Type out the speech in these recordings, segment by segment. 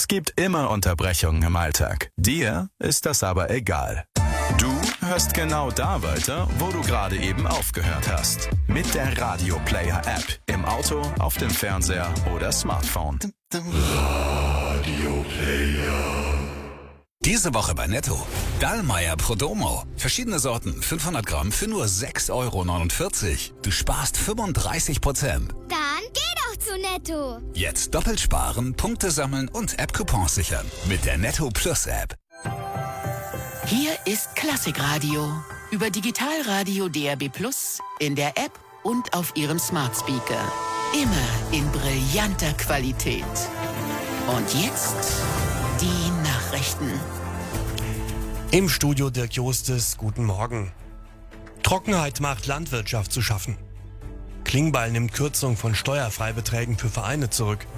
Es gibt immer Unterbrechungen im Alltag. Dir ist das aber egal. Du hörst genau da weiter, wo du gerade eben aufgehört hast. Mit der Radio Player App. Im Auto, auf dem Fernseher oder Smartphone. Radio Player. Diese Woche bei Netto. Dallmayr Prodomo. Verschiedene Sorten, 500 Gramm für nur 6,49 €. Du sparst 35%. Dann geh doch zu Netto. Jetzt doppelt sparen, Punkte sammeln und App-Coupons sichern. Mit der Netto Plus App. Hier ist Klassikradio. Über Digitalradio DAB+, in der App und auf Ihrem Smart Speaker. Immer in brillanter Qualität. Und jetzt die Nachrichten. Im Studio Dirk Jostes, guten Morgen. Trockenheit macht Landwirtschaft zu schaffen. Klingbeil nimmt Kürzung von Steuerfreibeträgen für Vereine zurück.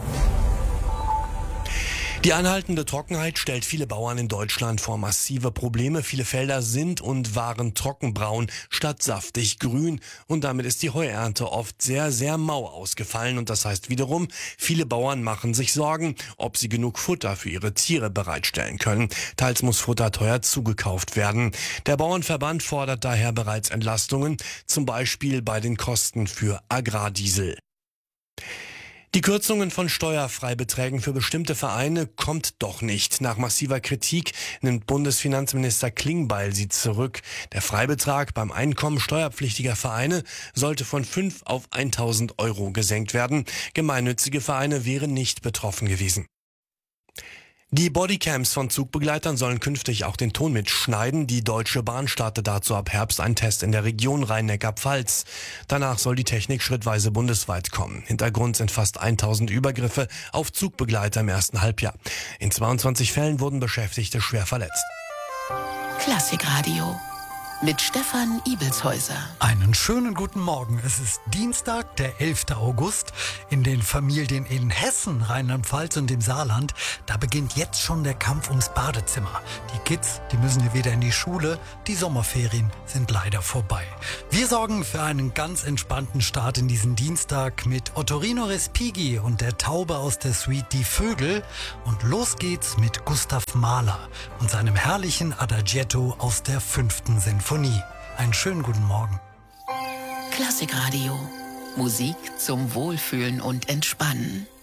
Die anhaltende Trockenheit stellt viele Bauern in Deutschland vor massive Probleme. Viele Felder sind und waren trockenbraun statt saftig grün. Und damit ist die Heuernte oft sehr, sehr mau ausgefallen. Und das heißt wiederum, viele Bauern machen sich Sorgen, ob sie genug Futter für ihre Tiere bereitstellen können. Teils muss Futter teuer zugekauft werden. Der Bauernverband fordert daher bereits Entlastungen, zum Beispiel bei den Kosten für Agrardiesel. Die Kürzungen von Steuerfreibeträgen für bestimmte Vereine kommt doch nicht. Nach massiver Kritik nimmt Bundesfinanzminister Klingbeil sie zurück. Der Freibetrag beim Einkommen steuerpflichtiger Vereine sollte von 5 auf 1.000 € gesenkt werden. Gemeinnützige Vereine wären nicht betroffen gewesen. Die Bodycams von Zugbegleitern sollen künftig auch den Ton mitschneiden. Die Deutsche Bahn startet dazu ab Herbst einen Test in der Region Rhein-Neckar-Pfalz. Danach soll die Technik schrittweise bundesweit kommen. Hintergrund sind fast 1.000 Übergriffe auf Zugbegleiter im ersten Halbjahr. In 22 Fällen wurden Beschäftigte schwer verletzt. Klassikradio mit Stefan Ibelshäuser. Einen schönen guten Morgen. Es ist Dienstag, der 11. August. In den Familien in Hessen, Rheinland-Pfalz und dem Saarland, da beginnt jetzt schon der Kampf ums Badezimmer. Die Kids, die müssen ja wieder in die Schule. Die Sommerferien sind leider vorbei. Wir sorgen für einen ganz entspannten Start in diesen Dienstag mit Ottorino Respighi und der Taube aus der Suite Die Vögel. Und los geht's mit Gustav Mahler und seinem herrlichen Adagietto aus der 5. Sinfonie. Einen schönen guten Morgen. Klassikradio. Musik zum Wohlfühlen und Entspannen.